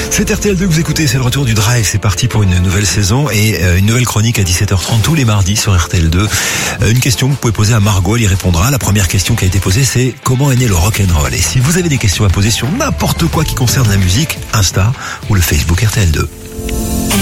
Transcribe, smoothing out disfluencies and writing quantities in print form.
C'est RTL2 que vous écoutez, c'est le retour du Drive, c'est parti pour une nouvelle saison et une nouvelle chronique à 17h30 tous les mardis sur RTL2. Une question que vous pouvez poser à Margot, elle y répondra. La première question qui a été posée, c'est comment est né le rock'n'roll. Et si vous avez des questions à poser sur n'importe quoi qui concerne la musique, Insta ou le Facebook RTL2.